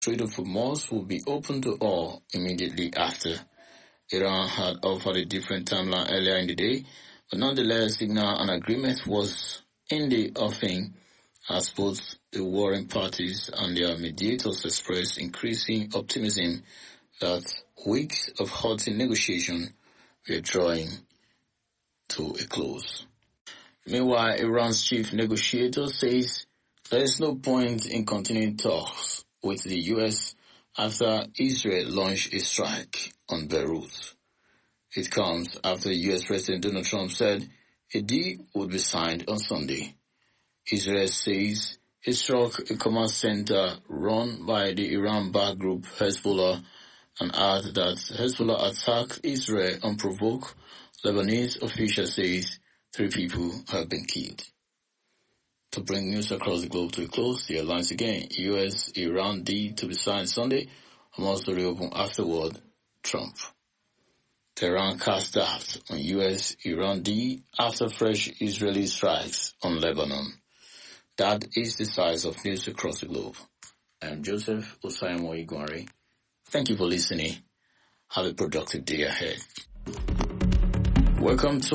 Strait of Hormuz will be open to all immediately after. Iran had offered a different timeline earlier in the day, but nonetheless signaled an agreement was in the offing as both the warring parties and their mediators expressed increasing optimism that weeks of hot negotiation were drawing to a close. Meanwhile, Iran's chief negotiator says there is no point in continuing talks with the U.S. after Israel launched a strike on Beirut. It comes after U.S. President Donald Trump said a deal would be signed on Sunday. Israel says it struck a command center run by the Iran-backed group Hezbollah and added that Hezbollah attacked Israel unprovoked. Lebanese official says 3 people have been killed. To bring news across the globe to a close, the headlines again. U.S.-Iran deal to be signed Sunday, Hamas to reopen afterward, Trump. Tehran cast doubt on U.S.-Iran deal after fresh Israeli strikes on Lebanon. That is the size of news across the globe. I am Joseph Osaimo Igwari. Thank you for listening. Have a productive day ahead. Welcome to